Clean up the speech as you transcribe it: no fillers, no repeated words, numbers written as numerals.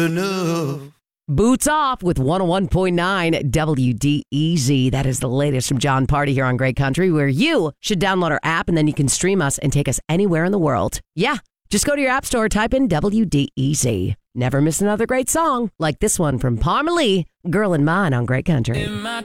Boots Off with 101.9 WDEZ. That is the latest from John Party here on Great Country, where you should download our app and then you can stream us and take us anywhere in the world. Yeah, just go to your app store, type in WDEZ. Never miss another great song like this one from Parma Lee, Girl in Mine on Great Country.